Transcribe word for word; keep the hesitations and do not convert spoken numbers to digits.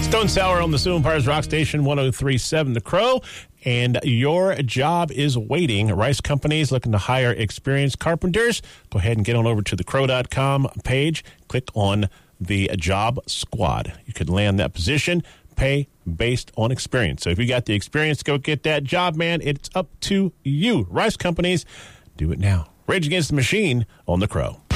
Stone Sour on the Sioux Empires Rock Station one oh three point seven The Crow. And your job is waiting. Rice Companies looking to hire experienced carpenters. Go ahead and get on over to the crow dot com page. Click on the job squad. You could land that position. Pay based on experience. So if you got the experience, go get that job, man. It's up to you. Rice Companies, do it now. Rage Against the Machine on the Crow.